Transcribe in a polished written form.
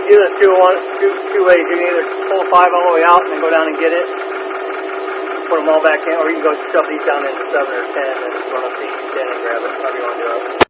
do this two ways. You can either pull 5 all the way out and then go down and get it, put them all back in, or you can go shove these down into 7 or 10 and run up to each 10 and grab it, however you want to do it.